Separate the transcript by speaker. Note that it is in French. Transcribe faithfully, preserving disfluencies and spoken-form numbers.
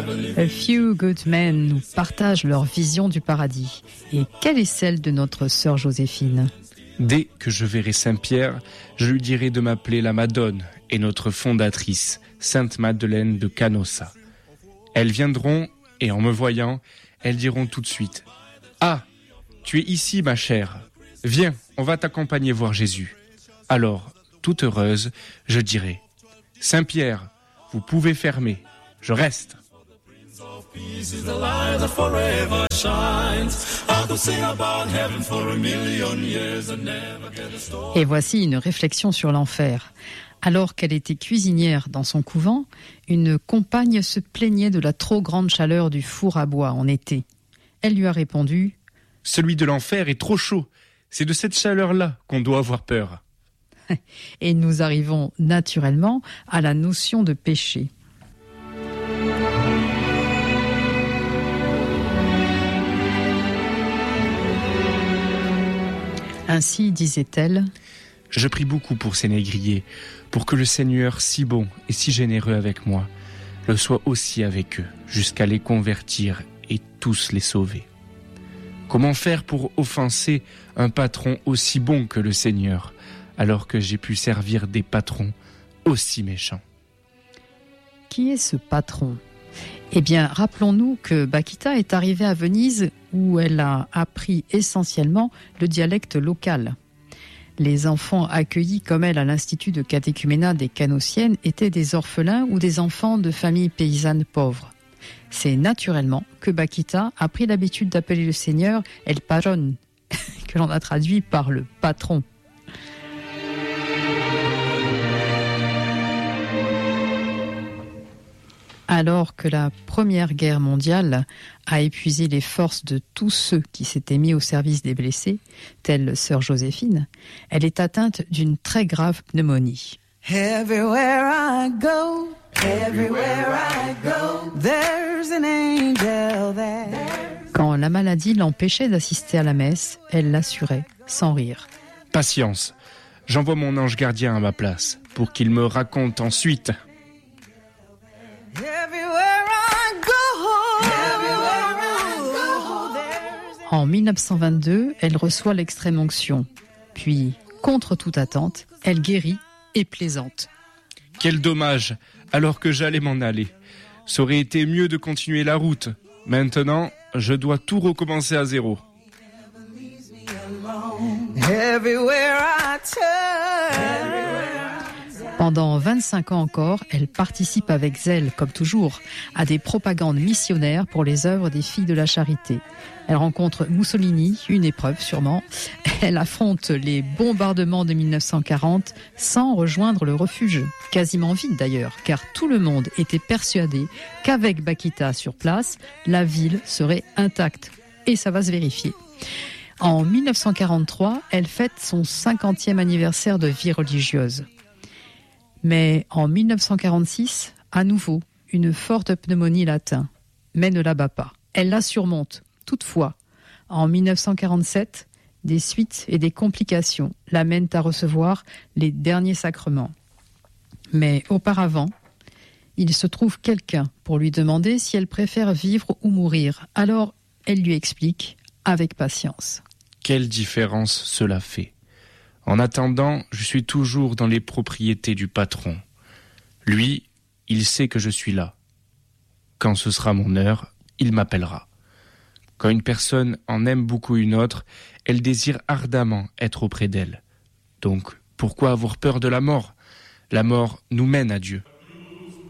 Speaker 1: A Few Good Men nous partagent leur vision du paradis. Et quelle est celle de notre sœur Joséphine ?
Speaker 2: Dès que je verrai Saint-Pierre, je lui dirai de m'appeler la Madone et notre fondatrice, Sainte Madeleine de Canossa. Elles viendront et en me voyant, elles diront tout de suite « Ah, tu es ici ma chère, viens, on va t'accompagner voir Jésus. » Alors, toute heureuse, je dirai « Saint-Pierre, vous pouvez fermer, je reste. »
Speaker 1: Et voici une réflexion sur l'enfer. Alors qu'elle était cuisinière dans son couvent, une compagne se plaignait de la trop grande chaleur du four à bois en été. Elle lui a répondu
Speaker 2: « Celui de l'enfer est trop chaud, c'est de cette chaleur-là qu'on doit avoir peur. »
Speaker 1: Et nous arrivons naturellement à la notion de péché. Ainsi disait-elle,
Speaker 2: « Je prie beaucoup pour ces négriers, pour que le Seigneur, si bon et si généreux avec moi, le soit aussi avec eux, jusqu'à les convertir et tous les sauver. Comment faire pour offenser un patron aussi bon que le Seigneur, alors que j'ai pu servir des patrons aussi méchants ?»
Speaker 1: Qui est ce patron ? Eh bien, rappelons-nous que Bakita est arrivée à Venise où elle a appris essentiellement le dialecte local. Les enfants accueillis comme elle à l'Institut de catéchuménat des Canossiennes étaient des orphelins ou des enfants de familles paysannes pauvres. C'est naturellement que Bakita a pris l'habitude d'appeler le Seigneur El Padrón, que l'on a traduit par le patron. Alors que la Première Guerre mondiale a épuisé les forces de tous ceux qui s'étaient mis au service des blessés, telle sœur Joséphine, elle est atteinte d'une très grave pneumonie. Everywhere I go, everywhere I go, there's an angel there. Quand la maladie l'empêchait d'assister à la messe, elle l'assurait, sans rire.
Speaker 2: « Patience, j'envoie mon ange gardien à ma place, pour qu'il me raconte ensuite. »
Speaker 1: En dix-neuf cent vingt-deux, elle reçoit l'extrême-onction. Puis, contre toute attente, elle guérit et plaisante.
Speaker 2: Quel dommage, alors que j'allais m'en aller. Ça aurait été mieux de continuer la route. Maintenant, je dois tout recommencer à zéro.
Speaker 1: Pendant vingt-cinq ans encore, elle participe avec zèle, comme toujours, à des propagandes missionnaires pour les œuvres des filles de la charité. Elle rencontre Mussolini, une épreuve sûrement. Elle affronte les bombardements de dix-neuf cent quarante sans rejoindre le refuge, quasiment vide d'ailleurs, car tout le monde était persuadé qu'avec Bakita sur place, la ville serait intacte. Et ça va se vérifier. En dix-neuf cent quarante-trois, elle fête son cinquantième anniversaire de vie religieuse. Mais en dix-neuf cent quarante-six, à nouveau, une forte pneumonie l'atteint, mais ne l'abat pas. Elle la surmonte. Toutefois, en dix-neuf cent quarante-sept, des suites et des complications l'amènent à recevoir les derniers sacrements. Mais auparavant, il se trouve quelqu'un pour lui demander si elle préfère vivre ou mourir. Alors, elle lui explique avec patience.
Speaker 2: Quelle différence cela fait ? En attendant, je suis toujours dans les propriétés du patron. Lui, il sait que je suis là. Quand ce sera mon heure, il m'appellera. Quand une personne en aime beaucoup une autre, elle désire ardemment être auprès d'elle. Donc, pourquoi avoir peur de la mort ? La mort nous mène à Dieu.